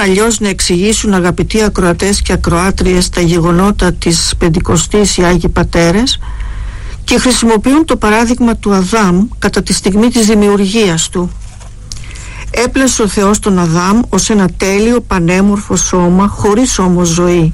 αλλιώς να εξηγήσουν, αγαπητοί ακροατές και ακροάτριες, τα γεγονότα της Πεντηκοστής οι Άγιοι Πατέρες, και χρησιμοποιούν το παράδειγμα του Αδάμ κατά τη στιγμή της δημιουργίας του. Έπλασε ο Θεός τον Αδάμ ως ένα τέλειο πανέμορφο σώμα, χωρίς όμως ζωή.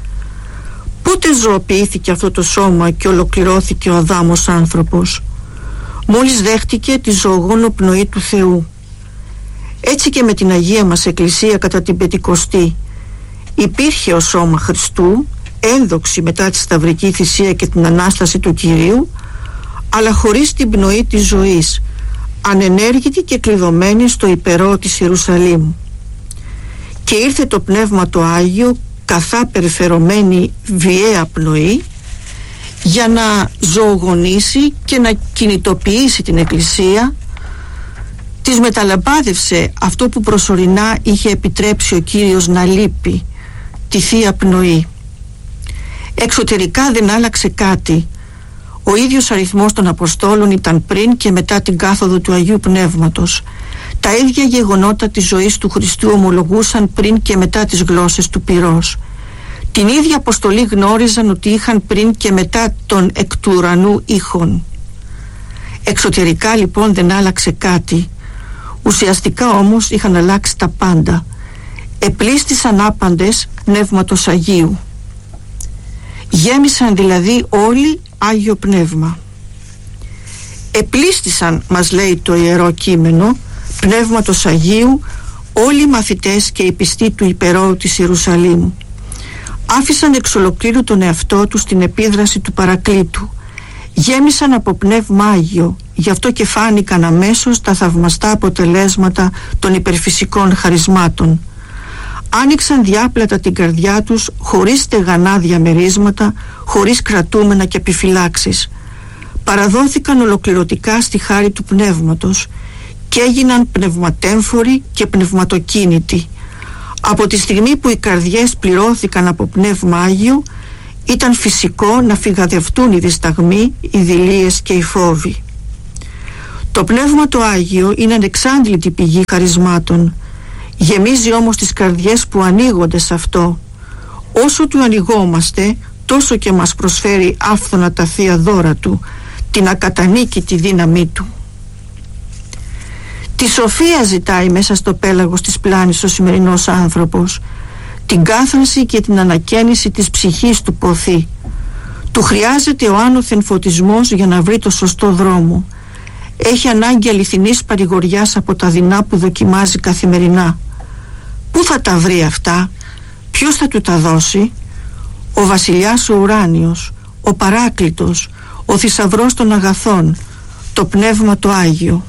Πότε ζωοποιήθηκε αυτό το σώμα και ολοκληρώθηκε ο Αδάμ ως άνθρωπος? Μόλις δέχτηκε τη ζωογόνο πνοή του Θεού. Έτσι και με την Αγία μας Εκκλησία κατά την Πεντηκοστή υπήρχε ο σώμα Χριστού, ένδοξη μετά τη σταυρική θυσία και την Ανάσταση του Κυρίου, αλλά χωρίς την πνοή της ζωής, ανενέργητη και κλειδωμένη στο υπερό της Ιερουσαλήμ. Και ήρθε το Πνεύμα το Άγιο, καθά περιφερωμένη βιαία πνοή, για να ζωογονήσει και να κινητοποιήσει την Εκκλησία. Της μεταλαμπάδευσε αυτό που προσωρινά είχε επιτρέψει ο Κύριος να λείπει, τη Θεία Πνοή. Εξωτερικά δεν άλλαξε κάτι. Ο ίδιος αριθμός των Αποστόλων ήταν πριν και μετά την κάθοδο του Αγίου Πνεύματος. Τα ίδια γεγονότα της ζωής του Χριστού ομολογούσαν πριν και μετά τις γλώσσες του πυρός. Την ίδια αποστολή γνώριζαν ότι είχαν πριν και μετά τον εκ του ουρανού ήχον. Εξωτερικά λοιπόν δεν άλλαξε κάτι. Ουσιαστικά όμως είχαν αλλάξει τα πάντα. Επλήστησαν άπαντες Πνεύματος Αγίου. Γέμισαν δηλαδή όλοι Άγιο Πνεύμα. Επλήστησαν, μας λέει το Ιερό Κείμενο, Πνεύματος Αγίου όλοι οι μαθητές και οι πιστοί του υπερόου της Ιερουσαλήμ. Άφησαν εξ ολοκλήρου τον εαυτό τους στην επίδραση του Παρακλήτου. Γέμισαν από Πνεύμα Άγιο, γι' αυτό και φάνηκαν αμέσως τα θαυμαστά αποτελέσματα των υπερφυσικών χαρισμάτων. Άνοιξαν διάπλατα την καρδιά τους, χωρίς στεγανά διαμερίσματα, χωρίς κρατούμενα και επιφυλάξεις. Παραδόθηκαν ολοκληρωτικά στη χάρη του Πνεύματος και έγιναν πνευματέμφοροι και πνευματοκίνητοι. Από τη στιγμή που οι καρδιές πληρώθηκαν από Πνεύμα Άγιο, ήταν φυσικό να φυγαδευτούν οι δισταγμοί, οι δειλίες και οι φόβοι. Το Πνεύμα το Άγιο είναι ανεξάντλητη πηγή χαρισμάτων. Γεμίζει όμως τις καρδιές που ανοίγονται σε αυτό. Όσο του ανοιγόμαστε, τόσο και μας προσφέρει άφθονα τα θεία δώρα του, την ακατανίκητη δύναμή του. Τη σοφία ζητάει μέσα στο πέλαγος της πλάνης ο σημερινός άνθρωπος, την κάθαρση και την ανακαίνιση της ψυχής του ποθεί. Του χρειάζεται ο άνωθεν φωτισμός για να βρει το σωστό δρόμο. Έχει ανάγκη αληθινής παρηγοριάς από τα δεινά που δοκιμάζει καθημερινά. Πού θα τα βρει αυτά? Ποιος θα του τα δώσει? Ο βασιλιάς ο ουράνιος, ο Παράκλητος, ο θησαυρός των αγαθών, το Πνεύμα το Άγιο.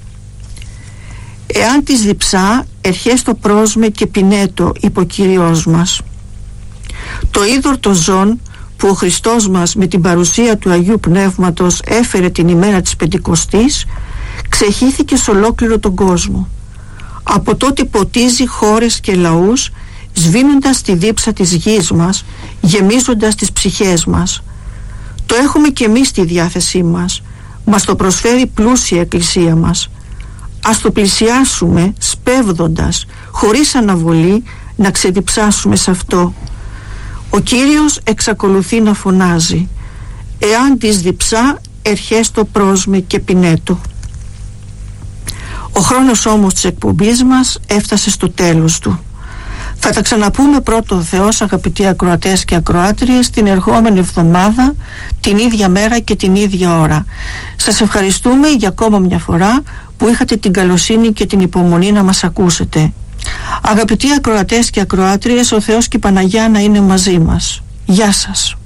Εάν της διψά, ερχέστο πρόσμε και πινέτο, είπε ο Κύριος μας. Το είδωρ το ζών που ο Χριστός μας με την παρουσία του Αγίου Πνεύματος έφερε την ημέρα της Πεντηκοστής, ξεχύθηκε σε ολόκληρο τον κόσμο. Από τότε ποτίζει χώρες και λαούς, σβήνοντας τη δίψα της γης μας, γεμίζοντας τις ψυχές μας. Το έχουμε και εμείς στη διάθεσή μας. Μας το προσφέρει πλούσια Εκκλησία μας. Ας το πλησιάσουμε σπέβδοντας, χωρίς αναβολή, να ξεδιψάσουμε σε αυτό. Ο Κύριος εξακολουθεί να φωνάζει: εάν της διψά, ερχέστο πρόσμε και πινέτο. Ο χρόνος όμως της εκπομπής μας έφτασε στο τέλος του. Θα τα ξαναπούμε πρώτο ο Θεός, αγαπητοί ακροατές και ακροάτριες, την ερχόμενη εβδομάδα, την ίδια μέρα και την ίδια ώρα. Σας ευχαριστούμε για ακόμα μια φορά που είχατε την καλοσύνη και την υπομονή να μας ακούσετε. Αγαπητοί ακροατές και ακροάτριες, ο Θεός και η Παναγιά να είναι μαζί μας. Γεια σας.